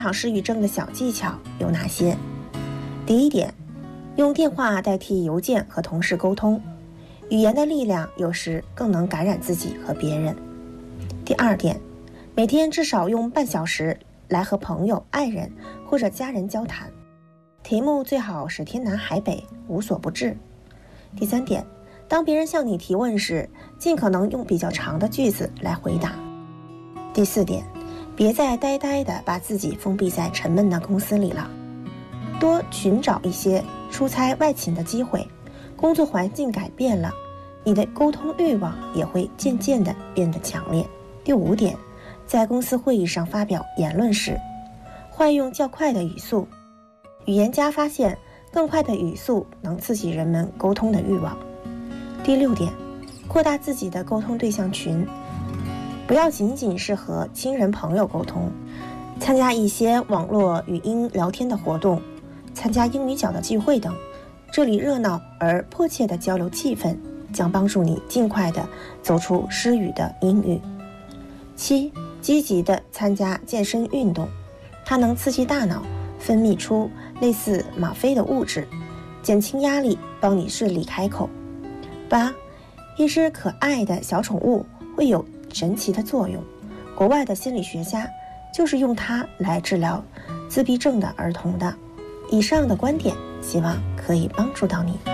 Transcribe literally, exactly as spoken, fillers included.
场失语症的小技巧有哪些？第一点，用电话代替邮件和同事沟通，语言的力量有时更能感染自己和别人。第二点，每天至少用半小时来和朋友、爱人或者家人交谈，题目最好是天南海北，无所不至。第三点，当别人向你提问时，尽可能用比较长的句子来回答。第四点，别再呆呆地把自己封闭在沉闷的公司里了，多寻找一些出差外勤的机会。工作环境改变了，你的沟通欲望也会渐渐地变得强烈。第五点，在公司会议上发表言论时，换用较快的语速。语言家发现，更快的语速能刺激人们沟通的欲望。第六点，扩大自己的沟通对象群，不要仅仅是和亲人朋友沟通，参加一些网络语音聊天的活动，参加英语角的聚会等，这里热闹而迫切的交流气氛，将帮助你尽快的走出失语的阴郁。七，积极的参加健身运动，它能刺激大脑分泌出类似吗啡的物质，减轻压力，帮你顺利开口。八，一只可爱的小宠物会有神奇的作用，国外的心理学家就是用它来治疗自闭症的儿童的。以上的观点希望可以帮助到你。